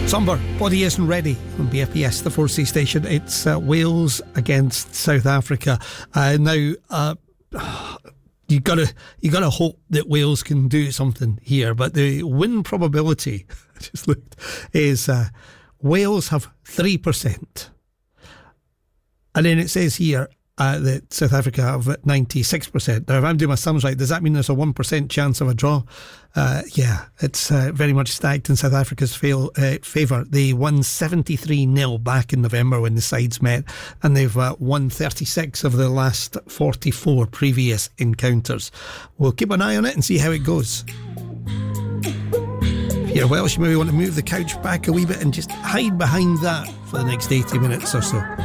Somber, Body Isn't Ready on BFBS, the 4C station. It's Wales against South Africa. Now, you gotta hope that Wales can do something here, but the win probability, I just looked, is Wales have 3%. And then it says here that South Africa have 96%. Now, if I'm doing my sums right, does that mean there's a 1% chance of a draw? Yeah, it's very much stacked in South Africa's favour. They won 73-0 back in November when the sides met, and they've won 36 of the last 44 previous encounters. We'll keep an eye on it and see how it goes. If you're Welsh, you maybe want to move the couch back a wee bit and just hide behind that for the next 80 minutes or so.